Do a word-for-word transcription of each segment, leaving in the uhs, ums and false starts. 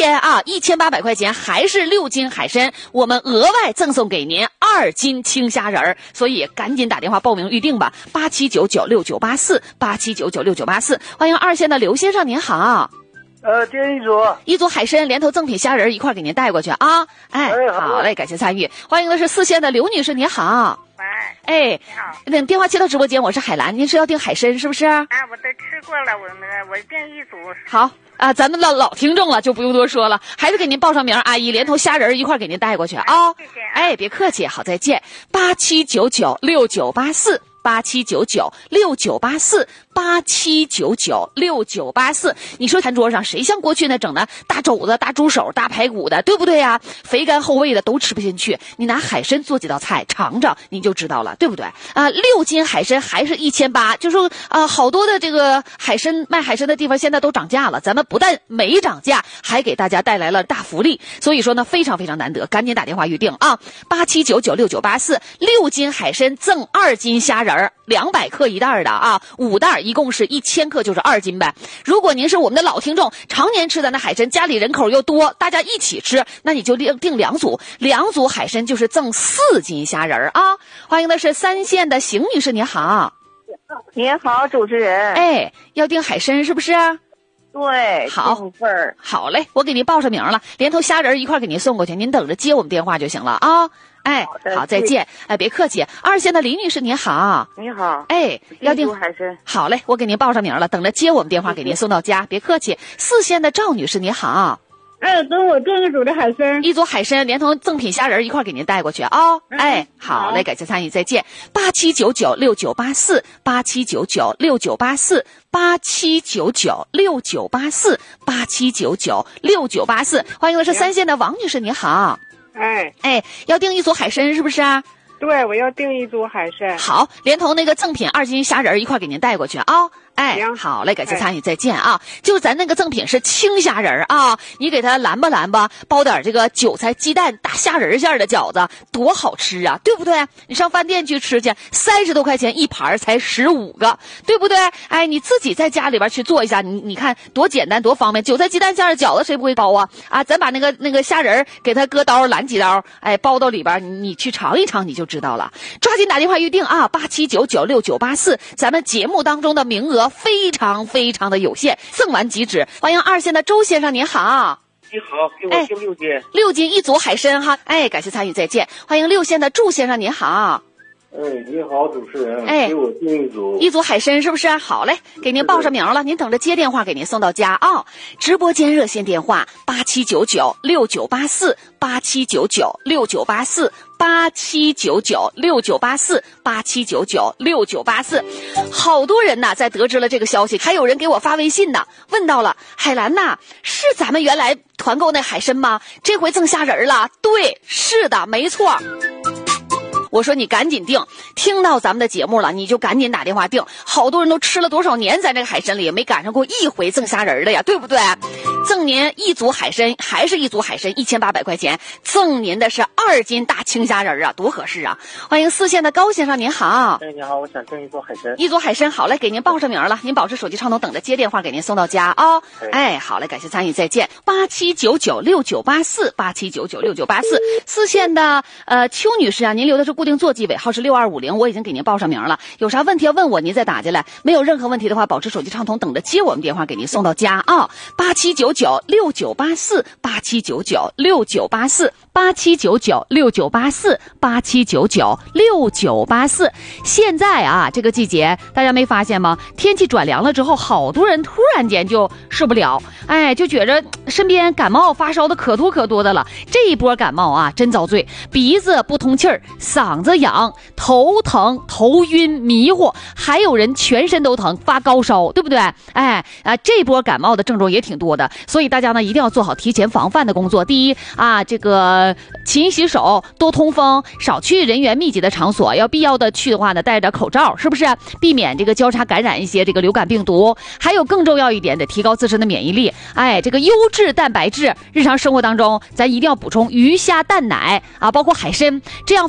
天啊，一千八百块钱还是六斤海参，我们额外赠送给您二斤青虾仁儿，所以赶紧打电话报名预定吧，八七九九六九八四，八七九九六九八四。欢迎二线的刘先生，您好。 呃，订一组， 一组海参连同赠品虾仁一块给您带过去啊！哎， 哎好好嘞，感谢参与。欢迎的是四线的刘女士，您好。 喂， 哎， 你好。 那电话接到直播间，我是海兰，您是要订海参是不是？ 啊，我都吃过了，我那个我订一组。 好啊，咱们老老听众了，就不用多说了，还是给您报上名，阿姨连同虾仁一块给您带过去啊！ 谢谢啊。 哎，别客气，好，再见。八七九九六九八四。八七九九六九八四，八七九九六九八四。你说餐桌上谁像过去那整的大肘子、大猪手、大排骨的，对不对呀？肥甘厚味的都吃不进去。你拿海参做几道菜尝尝，你就知道了，对不对？啊，六斤海参还是一千八，就说啊，好多的这个海参卖海参的地方现在都涨价了，咱们不但没涨价，还给大家带来了大福利。所以说呢，非常非常难得，赶紧打电话预定啊！八七九九六九八四，六斤海参赠二斤虾仁。两百克一袋的啊，五袋一共是一千克，就是二斤呗。如果您是我们的老听众，常年吃的那海参，家里人口又多，大家一起吃，那你就订订两组，两组海参就是赠四斤虾仁啊。欢迎的是三线的邢女士，你好。 您好，主持人。 哎，要订海参是不是？ 对， 好份儿。 好嘞，我给您报上名了，连同虾仁一块给您送过去，您等着接我们电话就行了啊。哎，好，再见。哎，别客气。二线的李女士，您好。 你好。 哎，要订海参。 好嘞，我给您报上名了，等着接我们电话给您送到家，别客气。四线的赵女士，您好。 哎，等我订一组的海参， 一组海参连同赠品虾仁一块给您带过去啊、哦！哎，好嘞，感谢参与，再见。八七九九六九八四，八七九九六九八四，八七九九六九八四，八七九九六九八四。欢迎的是三线的王女士，你好。 哎哎，要订一组海参是不是啊？ 对，我要订一组海参。 好，连同那个赠品二斤虾仁一块给您带过去啊、哦！哎，好嘞，感谢参与，再见啊！就咱那个赠品是青虾仁啊，你给它拦吧拦吧，包点这个韭菜鸡蛋大虾仁馅的饺子，多好吃啊，对不对？你上饭店去吃去，三十多块钱一盘才十五个，对不对？哎，你自己在家里边去做一下，你你看多简单多方便，韭菜鸡蛋馅的饺子谁不会包啊？啊，咱把那个那个虾仁给它割刀拦几刀，哎，包到里边，你你去尝一尝你就知道了。抓紧打电话预定啊，八七九九六九八四，咱们节目当中的名额非常非常的有限，赠完即止。欢迎二线的周先生，您好。 你好，给我订六斤、哎， 六斤一组海参哈。哎，感谢参与，再见。欢迎六线的祝先生，您好。 哎，你好，主持人。 哎， 给我订一组， 一组海参是不是？好嘞，给您报上名了，您等着接电话给您送到家啊、哦。直播间热线电话八七九九六九八四，八七九九六九八四。八七九九六九八四，八七九九六九八四，好多人呐，在得知了这个消息，还有人给我发微信呢，问到了海兰呐，是咱们原来团购那海参吗？这回赠虾仁了？对，是的，没错。我说你赶紧订，听到咱们的节目了，你就赶紧打电话订。好多人都吃了多少年咱这个海参里也没赶上过一回赠虾仁的呀，对不对？赠您一组海参，还是一组海参，一千八百块钱，赠您的是二斤大青虾仁啊，多合适啊！欢迎四线的高先生，您好。 哎，你好，我想订一组海参。 一组海参，好嘞，给您报上名了，您保持手机畅通，等着接电话给您送到家啊、哦。哎，好嘞，感谢参与，再见。八七九九六九八四，八七九九六九八四。四线的呃邱女士啊，您留的是固定座机，尾号是六二五零，我已经给您报上名了。有啥问题要问我，您再打进来。没有任何问题的话，保持手机畅通，等着接我们电话给您送到家啊。八七九九六九八四，八七九九六九八四，八七九九六九八四，八七九九六九八四。现在啊，这个季节大家没发现吗？天气转凉了之后，好多人突然间就受不了，哎，就觉着身边感冒发烧的可多可多的了。这一波感冒啊，真遭罪，鼻子不通气儿，嗓子痒，头疼、头晕、迷糊，还有人全身都疼，发高烧，对不对？哎啊，这波感冒的症状也挺多的，所以大家呢一定要做好提前防范的工作。第一啊，这个勤洗手，多通风，少去人员密集的场所，要必要的去的话呢，戴着口罩，是不是？避免这个交叉感染一些这个流感病毒。还有更重要一点，得提高自身的免疫力。哎，这个优质蛋白质，日常生活当中咱一定要补充鱼虾蛋奶啊，包括海参，这样非常好的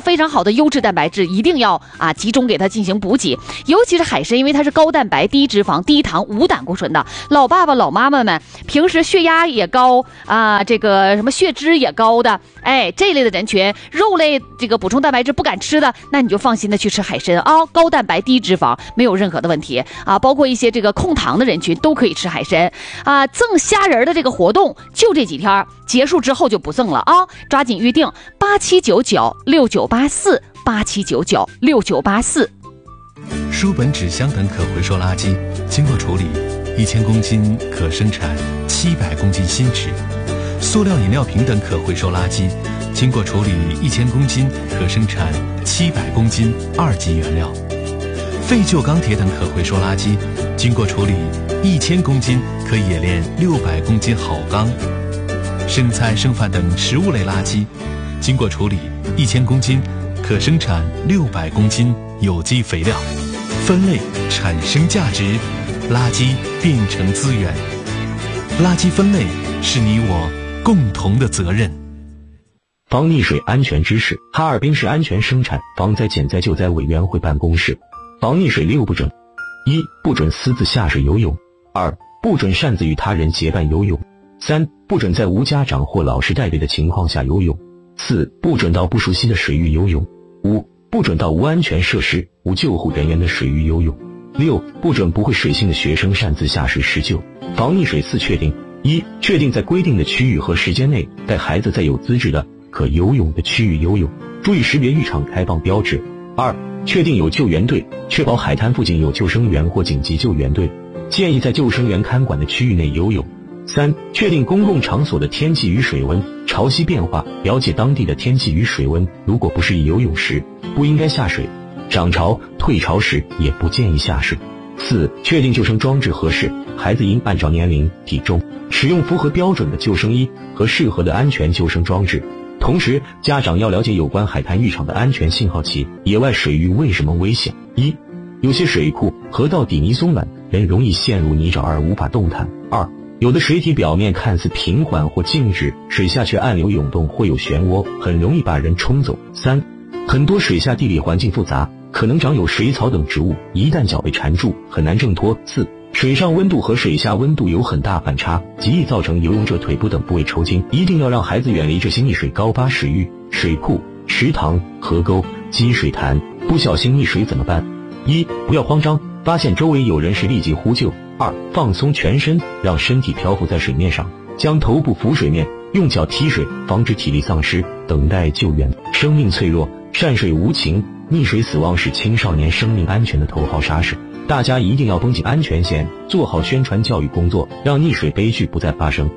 的优质蛋白质一定要啊集中给它进行补给，尤其是海参，因为它是高蛋白、低脂肪、低糖、无胆固醇的。老爸爸、老妈妈们平时血压也高啊，这个什么血脂也高的，哎，这类的人群，肉类这个补充蛋白质不敢吃的，那你就放心的去吃海参啊，高蛋白、低脂肪，没有任何的问题啊。包括一些这个控糖的人群都可以吃海参啊。赠虾仁的这个活动就这几天，结束之后就不赠了啊，抓紧预定八七九九六九八四八七九九六九八四。 书本、纸箱等可回收垃圾经过处理，一千公斤可生产七百公斤新纸；塑料饮料瓶等可回收垃圾经过处理，一千公斤可生产七百公斤二级原料；废旧钢铁等可回收垃圾经过处理，一千公斤可冶炼六百公斤好钢；剩菜剩饭等食物类垃圾经过处理，一千公斤可生产六百公斤有机肥料。分类产生价值，垃圾变成资源。垃圾分类是你我共同的责任。 防溺水安全知识：哈尔滨市安全生产防灾减灾救灾委员会办公室。防溺水六不准：一、不准私自下水游泳；二、不准擅自与他人结伴游泳；三、不准在无家长或老师带队的情况下游泳；四、不准到不熟悉的水域游泳；五、不准到无安全设施、无救护人员的水域游泳；六、不准不会水性的学生擅自下水施救。防溺水四确定：一、确定在规定的区域和时间内带孩子在有资质的可游泳的区域游泳，注意识别浴场开放标志。二、确定有救援队，确保海滩附近有救生员或紧急救援队，建议在救生员看管的区域内游泳。三、确定公共场所的天气与水温，潮汐变化，了解当地的天气与水温，如果不适宜游泳时，不应该下水；涨潮、退潮时也不建议下水。四、确定救生装置合适，孩子应按照年龄、体重，使用符合标准的救生衣和适合的安全救生装置。同时，家长要了解有关海滩浴场的安全信号器。野外水域为什么危险？一、有些水库、河道底泥松软，人容易陷入泥沼而无法动弹。二、有的水体表面看似平缓或静止，水下却暗流涌动或有漩涡，很容易把人冲走。三、很多水下地理环境复杂，可能长有水草等植物，一旦脚被缠住，很难挣脱。四、水上温度和水下温度有很大反差，极易造成游泳者腿部等部位抽筋，一定要让孩子远离这些溺水高发水域、水库、池塘、河沟、积水潭。不小心溺水怎么办？一、不要慌张，发现周围有人时立即呼救。二、放松全身，让身体漂浮在水面上，将头部浮水面，用脚踢水，防止体力丧失，等待救援。生命脆弱，善水无情，溺水死亡是青少年生命安全的头号杀手。大家一定要绷紧安全线，做好宣传教育工作，让溺水悲剧不再发生。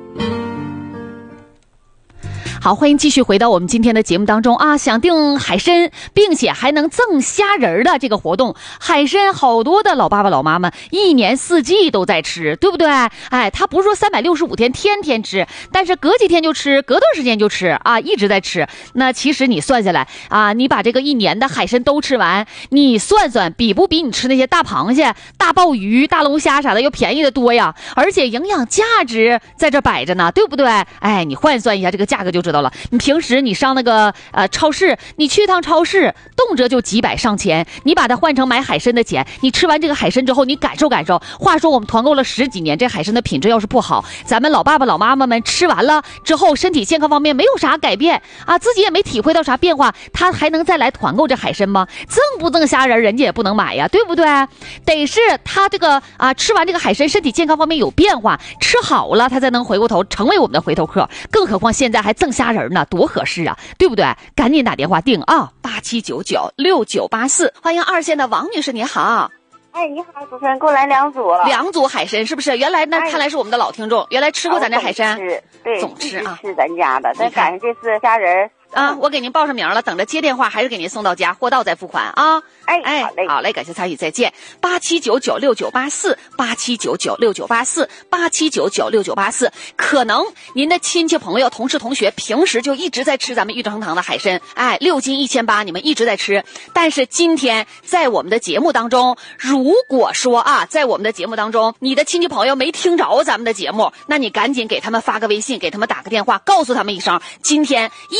好，欢迎继续回到我们今天的节目当中啊！想订海参，并且还能赠虾仁的这个活动，海参好多的老爸爸老妈妈一年四季都在吃，对不对？哎，他不是说三百六十五天天天吃，但是隔几天就吃，隔段时间就吃啊，一直在吃。那其实你算下来啊，你把这个一年的海参都吃完，你算算比不比你吃那些大螃蟹、大鲍鱼、大龙虾啥的要便宜的多呀？而且营养价值在这摆着呢，对不对？哎，你换算一下这个价格就知道了。你平时你上那个呃超市，你去一趟超市，动辄就几百上千，你把它换成买海参的钱，你吃完这个海参之后，你感受感受。话说我们团购了十几年，这海参的品质要是不好，咱们老爸爸老妈妈们吃完了之后，身体健康方面没有啥改变啊，自己也没体会到啥变化，他还能再来团购这海参吗？赠不赠虾仁，人家也不能买呀，对不对？得是他这个啊吃完这个海参，身体健康方面有变化，吃好了，他才能回过头成为我们的回头客。更何况现在还赠虾仁呢，多合适啊，对不对？赶紧打电话订啊，八七九九六九八四。欢迎二线的王女士，你好。 哎，你好，主持人，给我来两组。 两组海参是不是？原来那、哎、看来是我们的老听众，原来吃过咱这海参。 吃，对， 总吃啊， 是咱家的。咱赶上这次虾仁啊，我给您报上名了，等着接电话，还是给您送到家，货到再付款啊。 哎哎， 好嘞， 好嘞，感谢参与，再见。八七九九六九八四，八七九九六九八四，八七九九六九八四。可能您的亲戚朋友、同事同学平时就一直在吃咱们玉成堂的海参，哎，六斤一千八，你们一直在吃。但是今天在我们的节目当中，如果说啊，在我们的节目当中，你的亲戚朋友没听着咱们的节目，那你赶紧给他们发个微信，给他们打个电话，告诉他们一声，今天一直到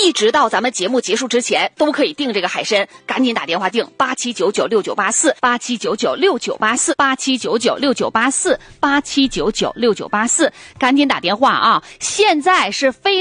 到咱们节目结束之前都可以订这个海参，赶紧打电话订八七九九六九八四八七九九六九八四八七九九六九八四八七九九六九八四，赶紧打电话啊！现在是非